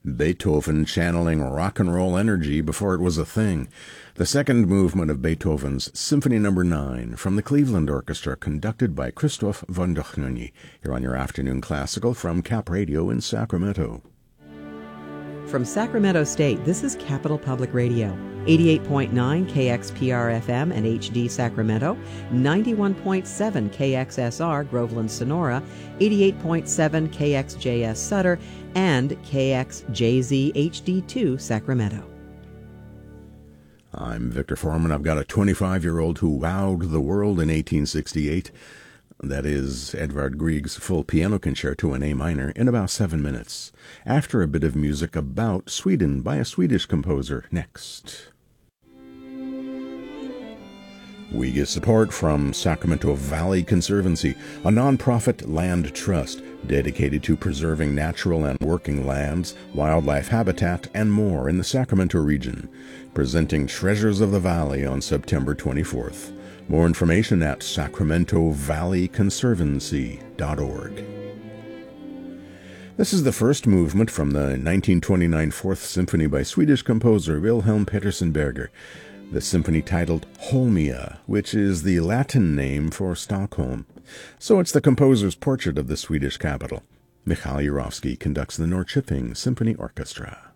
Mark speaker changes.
Speaker 1: Beethoven channeling rock and roll energy before it was a thing. The second movement of Beethoven's Symphony No. 9 from the Cleveland Orchestra, conducted by Christoph von Dohnanyi, here on your Afternoon Classical from Cap Radio in Sacramento.
Speaker 2: From Sacramento State, this is Capital Public Radio, 88.9 KXPR-FM and HD Sacramento, 91.7 KXSR Groveland Sonora, 88.7 KXJS Sutter, and KXJZ HD2 Sacramento.
Speaker 1: I'm Victor Foreman. I've got a 25-year-old who wowed the world in 1868. That is Edvard Grieg's full piano concerto in A minor in about 7 minutes, after a bit of music about Sweden by a Swedish composer next. We get support from Sacramento Valley Conservancy, a nonprofit land trust dedicated to preserving natural and working lands, wildlife habitat, and more in the Sacramento region, presenting Treasures of the Valley on September 24th. More information at sacramentovalleyconservancy.org. This is the first movement from the 1929 Fourth Symphony by Swedish composer Wilhelm Petersen Berger, the symphony titled Holmia, which is the Latin name for Stockholm. So it's the composer's portrait of the Swedish capital. Mikhail Jurovsky conducts the Norrköping Symphony Orchestra.